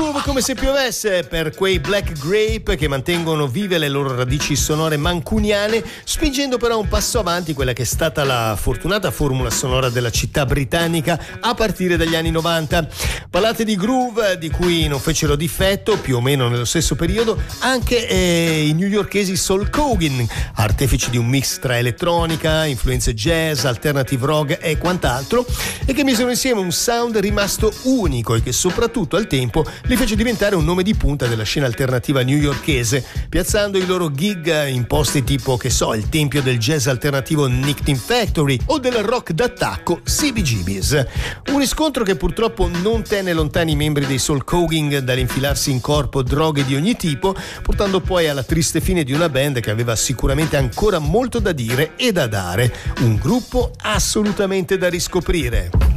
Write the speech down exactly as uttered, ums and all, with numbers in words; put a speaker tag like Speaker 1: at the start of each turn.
Speaker 1: Groove come se piovesse per quei Black Grape che mantengono vive le loro radici sonore mancuniane, spingendo però un passo avanti quella che è stata la fortunata formula sonora della città britannica a partire dagli anni novanta. Ballate di groove di cui non fecero difetto, più o meno nello stesso periodo, anche eh, i newyorkesi Soul Coggin, artefici di un mix tra elettronica, influenze jazz, alternative rock e quant'altro, e che misero insieme un sound rimasto unico e che soprattutto al tempo li fece diventare un nome di punta della scena alternativa newyorkese, piazzando i loro gig in posti tipo, che so, il tempio del jazz alternativo Nicktin Factory o del rock d'attacco C B G B's. Un riscontro che purtroppo non tenne lontani i membri dei Soul Coggin dall'infilarsi in corpo droghe di ogni tipo, portando poi alla triste fine di una band che aveva sicuramente ancora molto da dire e da dare, un gruppo assolutamente da riscoprire.